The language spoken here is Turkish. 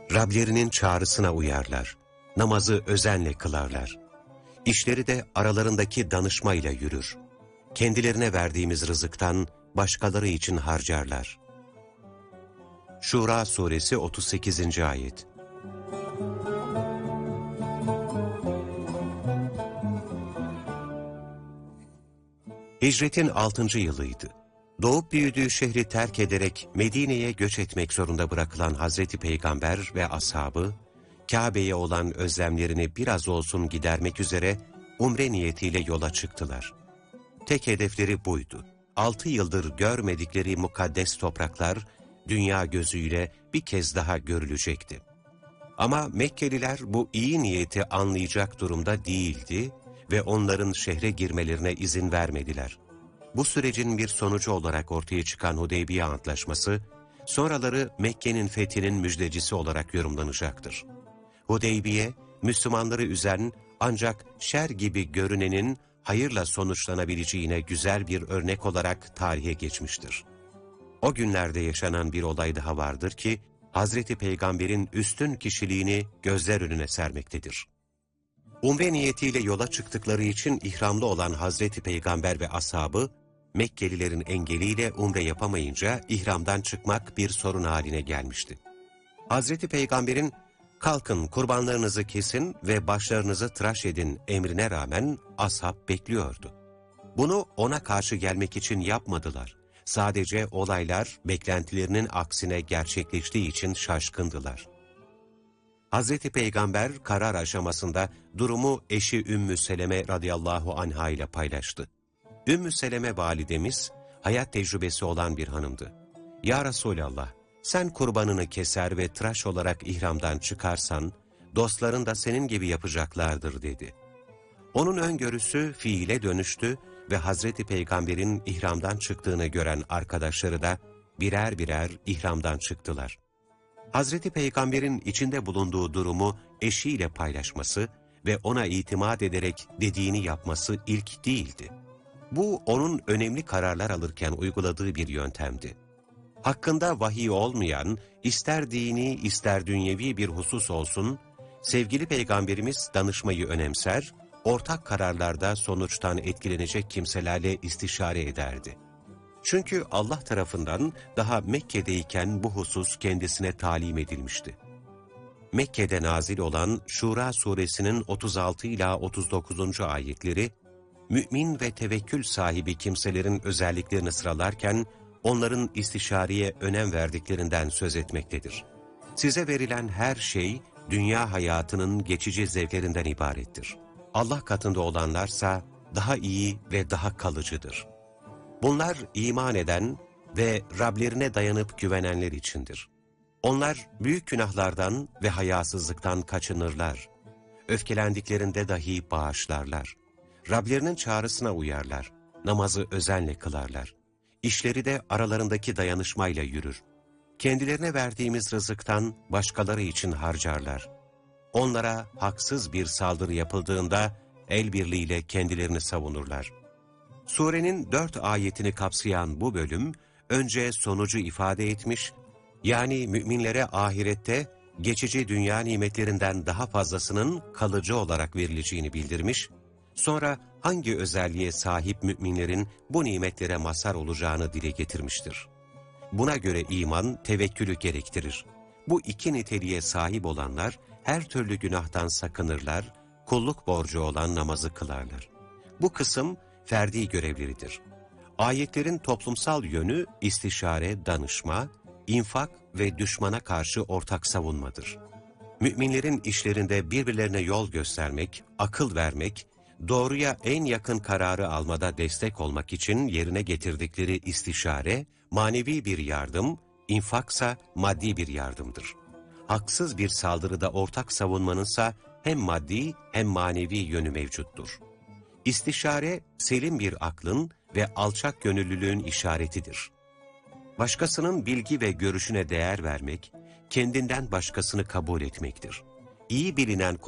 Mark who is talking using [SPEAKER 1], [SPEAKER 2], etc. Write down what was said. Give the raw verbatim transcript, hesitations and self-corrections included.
[SPEAKER 1] Rablerinin çağrısına uyarlar, namazı özenle kılarlar. İşleri de aralarındaki danışmayla yürür. Kendilerine verdiğimiz rızıktan başkaları için harcarlar. Şura Suresi otuz sekizinci ayet. Hicretin altıncı yılıydı. Doğup büyüdüğü şehri terk ederek Medine'ye göç etmek zorunda bırakılan Hazreti Peygamber ve ashabı, Kabe'ye olan özlemlerini biraz olsun gidermek üzere umre niyetiyle yola çıktılar. Tek hedefleri buydu. Altı yıldır görmedikleri mukaddes topraklar, dünya gözüyle bir kez daha görülecekti. Ama Mekkeliler bu iyi niyeti anlayacak durumda değildi ve onların şehre girmelerine izin vermediler. Bu sürecin bir sonucu olarak ortaya çıkan Hudeybiye Antlaşması, sonraları Mekke'nin fethinin müjdecisi olarak yorumlanacaktır. Hudeybiye, Müslümanları üzen ancak şer gibi görünenin hayırla sonuçlanabileceğine güzel bir örnek olarak tarihe geçmiştir. O günlerde yaşanan bir olay daha vardır ki, Hazreti Peygamber'in üstün kişiliğini gözler önüne sermektedir. Umre niyetiyle yola çıktıkları için ihramlı olan Hazreti Peygamber ve ashabı, Mekkelilerin engeliyle umre yapamayınca ihramdan çıkmak bir sorun haline gelmişti. Hazreti Peygamber'in "Kalkın, kurbanlarınızı kesin ve başlarınızı tıraş edin" emrine rağmen ashab bekliyordu. Bunu ona karşı gelmek için yapmadılar. Sadece olaylar beklentilerinin aksine gerçekleştiği için şaşkındılar. Hazreti Peygamber karar aşamasında durumu eşi Ümmü Seleme radıyallahu anha ile paylaştı. Ümmü Seleme validemiz hayat tecrübesi olan bir hanımdı. "Ya Resulallah, sen kurbanını keser ve tıraş olarak ihramdan çıkarsan, dostların da senin gibi yapacaklardır" dedi. Onun öngörüsü fiile dönüştü ve Hazreti Peygamber'in ihramdan çıktığını gören arkadaşları da birer birer ihramdan çıktılar. Hazreti Peygamber'in içinde bulunduğu durumu eşiyle paylaşması ve ona itimat ederek dediğini yapması ilk değildi. Bu onun önemli kararlar alırken uyguladığı bir yöntemdi. Hakkında vahiy olmayan, ister dini ister dünyevi bir husus olsun, sevgili Peygamberimiz danışmayı önemser, ortak kararlarda sonuçtan etkilenecek kimselerle istişare ederdi. Çünkü Allah tarafından daha Mekke'deyken bu husus kendisine talim edilmişti. Mekke'de nazil olan Şura suresinin otuz altı ila otuz dokuzuncu ayetleri, mümin ve tevekkül sahibi kimselerin özelliklerini sıralarken, onların istişareye önem verdiklerinden söz etmektedir. Size verilen her şey, dünya hayatının geçici zevklerinden ibarettir. Allah katında olanlarsa daha iyi ve daha kalıcıdır. Bunlar iman eden ve Rablerine dayanıp güvenenler içindir. Onlar büyük günahlardan ve hayasızlıktan kaçınırlar. Öfkelendiklerinde dahi bağışlarlar. Rablerinin çağrısına uyarlar. Namazı özenle kılarlar. İşleri de aralarındaki dayanışmayla yürür. Kendilerine verdiğimiz rızıktan başkaları için harcarlar. Onlara haksız bir saldırı yapıldığında el birliğiyle kendilerini savunurlar. Surenin dört ayetini kapsayan bu bölüm, önce sonucu ifade etmiş, yani müminlere ahirette geçici dünya nimetlerinden daha fazlasının kalıcı olarak verileceğini bildirmiş, sonra hangi özelliğe sahip müminlerin bu nimetlere mazhar olacağını dile getirmiştir. Buna göre iman tevekkülü gerektirir. Bu iki niteliğe sahip olanlar her türlü günahtan sakınırlar, kulluk borcu olan namazı kılarlar. Bu kısım ferdi görevleridir. Ayetlerin toplumsal yönü istişare, danışma, infak ve düşmana karşı ortak savunmadır. Müminlerin işlerinde birbirlerine yol göstermek, akıl vermek, doğruya en yakın kararı almada destek olmak için yerine getirdikleri istişare, manevi bir yardım, infaksa maddi bir yardımdır. Haksız bir saldırıda ortak savunmanınsa hem maddi hem manevi yönü mevcuttur. İstişare, selim bir aklın ve alçak gönüllülüğün işaretidir. Başkasının bilgi ve görüşüne değer vermek, kendinden başkasını kabul etmektir. İyi bilinen